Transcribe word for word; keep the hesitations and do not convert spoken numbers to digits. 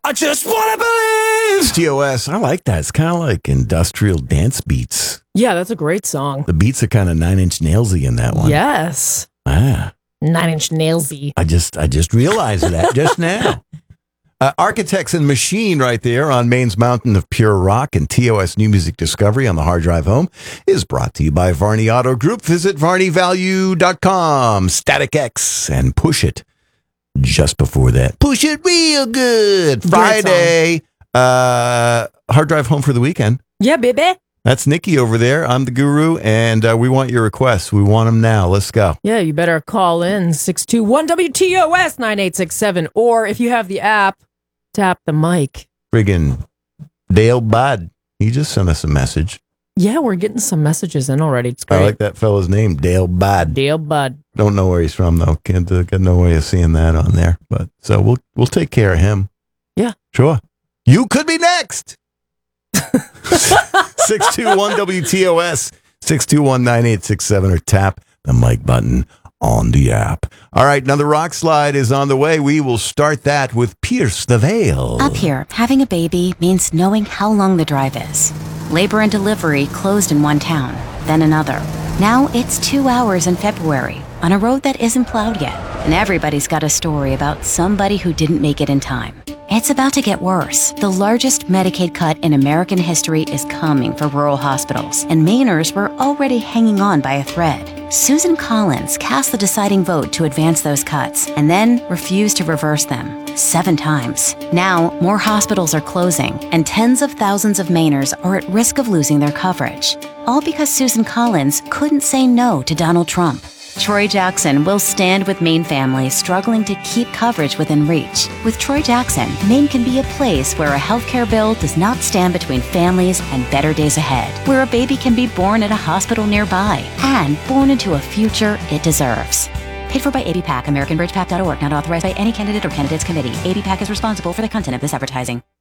I just want to believe. T O S, I like that. It's kind of like industrial dance beats. Yeah, that's a great song. The beats are kind of Nine Inch Nailsy in that one. Yes. Ah. Nine Inch Nailsy. I just I just realized that just now. Uh, Architects and Machine right there on Maine's Mountain of Pure Rock, and T O S New Music Discovery on the hard drive home is brought to you by Varney Auto Group. Visit varney value dot com. Static X and Push It. Just before that, Push It Real Good. Friday. Uh, hard drive home for the weekend. Yeah, baby. That's Nikki over there. I'm the guru, and uh, we want your requests. We want them now. Let's go. Yeah, you better call in six two one W T O S nine eight six seven, or if you have the app, tap the mic. Friggin' Dale Budd. He just sent us a message. Yeah, we're getting some messages in already. It's great. I like that fellow's name, Dale Budd. Dale Budd. Don't know where he's from though. Can't uh, got no way of seeing that on there. But so we'll we'll take care of him. Yeah, sure. You could be next. six two one W T O S, six two one nine eight six seven, or tap the mic button on the app. All right, now the rock slide is on the way. We will start that with Pierce the Veil. Up here, having a baby means knowing how long the drive is. Labor and delivery closed in one town, then another. Now it's two hours in February on a road that isn't plowed yet. And everybody's got a story about somebody who didn't make it in time. It's about to get worse. The largest Medicaid cut in American history is coming for rural hospitals, and Mainers were already hanging on by a thread. Susan Collins cast the deciding vote to advance those cuts, and then refused to reverse them. Seven times. Now, more hospitals are closing, and tens of thousands of Mainers are at risk of losing their coverage. All because Susan Collins couldn't say no to Donald Trump. Troy Jackson will stand with Maine families struggling to keep coverage within reach. With Troy Jackson, Maine can be a place where a healthcare bill does not stand between families and better days ahead, where a baby can be born at a hospital nearby and born into a future it deserves. Paid for by A B PAC, American Bridge Pac dot org, not authorized by any candidate or candidates committee. A B PAC is responsible for the content of this advertising.